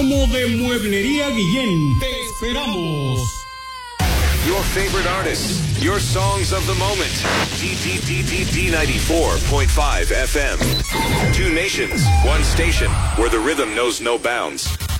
promo de Mueblería Guillén. Te esperamos. Your favorite artists, your songs of the moment. D94.5 FM. Two nations, one station, where the rhythm knows no bounds.